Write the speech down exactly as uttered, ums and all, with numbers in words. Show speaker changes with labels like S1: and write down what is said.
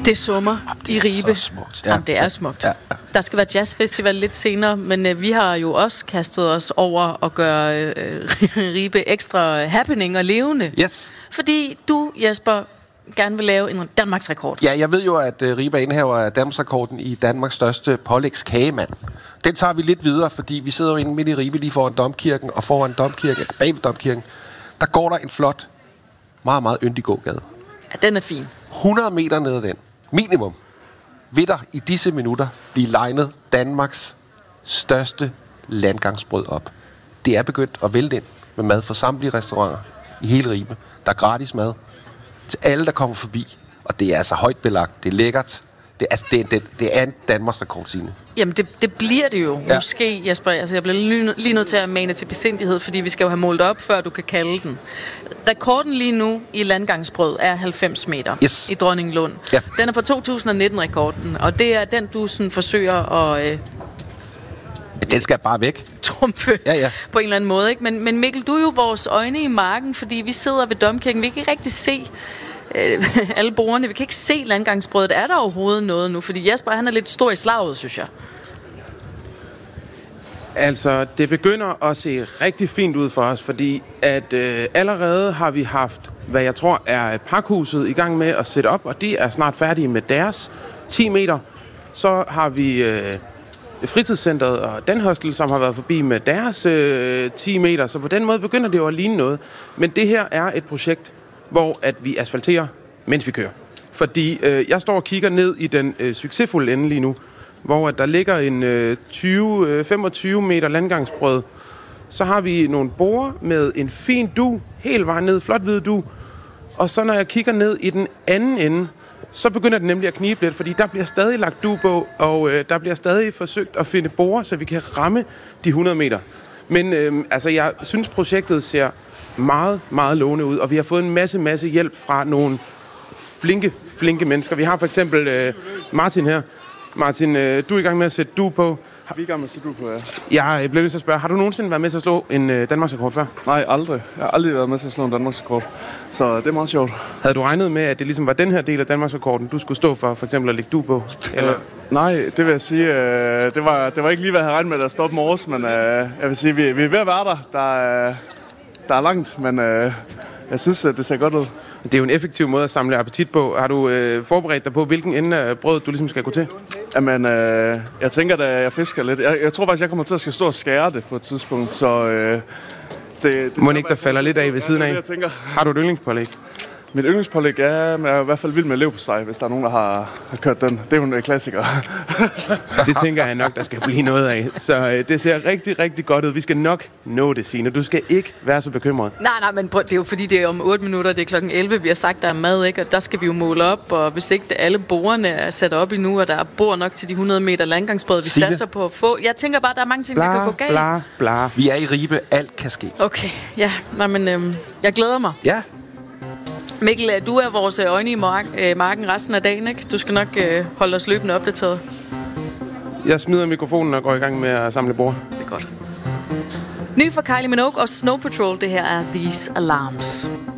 S1: Det summer
S2: det
S1: i Ribe.
S2: Smukt. Ja.
S1: Jamen, det er smukt.
S2: Ja.
S1: Der skal være jazzfestival lidt senere, men øh, vi har jo også kastet os over at gøre øh, Ribe ekstra happening og levende.
S2: Yes.
S1: Fordi du, Jesper, gerne vil lave en Danmarks rekord.
S2: Ja, jeg ved jo, at uh, Ribe er indhaver af Danmarks rekorden i Danmarks største pålægskagemand. Den tager vi lidt videre, fordi vi sidder jo inde midt i Ribe lige foran Domkirken, og foran Domkirken, bag ved Domkirken, der går der en flot, meget, meget yndig gågade.
S1: Ja, den er fin.
S2: hundrede meter ned ad den, minimum, vil der i disse minutter blive legnet Danmarks største landgangsbrød op. Det er begyndt at vælte ind med mad fra samtlige restauranter i hele Ribe. Der er gratis mad til alle, der kommer forbi. Og det er altså højt belagt. Det er lækkert. Det, altså, det, det, det er en Danmarks rekord, Signe.
S1: Jamen, det, det bliver det jo.
S2: Ja.
S1: Måske, Jesper. Altså, jeg bliver lige, lige nødt til at mane til besindighed, fordi vi skal jo have målt op, før du kan kalde den. Rekorden lige nu i landgangsbrød er halvfems meter
S2: Yes.
S1: i Dronninglund.
S2: Ja.
S1: Den er fra to tusind nitten-rekorden, og det er den, du sådan forsøger at øh,
S2: Den skal bare væk.
S1: trumfe
S2: Ja, ja.
S1: på en eller anden måde. Ikke? Men, men Mikkel, du er jo vores øjne i marken, fordi vi sidder ved Domkirken. Vi kan ikke rigtig se øh, alle bordene. Vi kan ikke se landgangsbrødet. Er der overhovedet noget nu? Fordi Jesper, han er lidt stor i slaget, synes jeg.
S3: Altså, det begynder at se rigtig fint ud for os, fordi at øh, allerede har vi haft, hvad jeg tror er pakhuset i gang med at sætte op, og de er snart færdige med deres ti meter. Så har vi øh, fritidscenteret og Den Hostel, som har været forbi med deres øh, ti meter, så på den måde begynder det jo at ligne noget. Men det her er et projekt, hvor at vi asfalterer, mens vi kører. Fordi øh, jeg står og kigger ned i den øh, succesfulde ende lige nu, hvor der ligger en øh, tyve til femogtyve meter landgangsbrød. Så har vi nogle borer med en fin du, helt vejen ned, flot hvid du. Og så når jeg kigger ned i den anden ende, så begynder det nemlig at knibe lidt, fordi der bliver stadig lagt du på, og øh, der bliver stadig forsøgt at finde borer, så vi kan ramme de hundrede meter. Men øh, altså, jeg synes, projektet ser meget, meget lovende ud, og vi har fået en masse, masse hjælp fra nogle flinke, flinke mennesker. Vi har for eksempel øh, Martin her. Martin, øh, du er i gang med at sætte du på.
S4: Har vi i gang med at sætte du på, ja?
S3: Jeg bliver nødt til at spørge, har du nogensinde været med til at slå en øh, Danmarksrekord før?
S4: Nej, aldrig. Jeg har aldrig været med til at slå en Danmarksrekord. Så det er meget sjovt.
S3: Havde du regnet med, at det ligesom var den her del af Danmarksrekorden, du skulle stå for, for eksempel at lægge du på? Eller?
S4: Øh, nej, det vil jeg sige, øh, det, var, det var ikke lige, hvad jeg havde regnet med at stoppe morges, men øh, jeg vil sige, vi, vi er ved at være der. Der er, der er langt, men øh, jeg synes, at det ser godt ud.
S3: Det er jo en effektiv måde at samle appetit på. Har du øh, forberedt dig på, hvilken ende af brødet du ligesom skal gå til?
S4: Jamen, øh, jeg tænker, da jeg fisker lidt. Jeg, jeg tror faktisk, jeg kommer til at skal stå og skære det på et tidspunkt, så øh, det, det...
S3: Må ikke, der falder lidt af ved siden af?
S4: Ja, det, jeg tænker.
S3: Har du et yndlingspålæg?
S4: Mit yndlingspålæg er, men jeg er i hvert fald vild med leverpostej, hvis der er nogen, der har, har kørt den. Det er jo en klassiker.
S3: Det tænker jeg nok, der skal blive noget af. Så øh, det ser rigtig, rigtig godt ud. Vi skal nok nå det, Signe. Du skal ikke være så bekymret.
S1: Nej, nej, men prøv, det er jo fordi, det er om otte minutter, det er klokken elleve, vi har sagt, der er mad, ikke? Og der skal vi jo måle op, og hvis ikke det, alle bordene er sat op endnu, og der er bord nok til de hundrede meter landgangsbrød, vi
S2: Signe?
S1: satser på at få. Jeg tænker bare, der er mange ting, der kan gå galt.
S3: Bla, bla.
S2: Vi er i Ribe. Alt kan ske.
S1: Okay, ja, nej, men øhm, jeg glæder mig.
S2: Ja.
S1: Mikkel, du er vores øjne i marken resten af dagen, ikke? Du skal nok øh, holde os løbende opdateret.
S3: Jeg smider mikrofonen og går i gang med at samle bord.
S1: Det er godt. Ny fra Kylie Minogue og Snow Patrol, det her er These Alarms.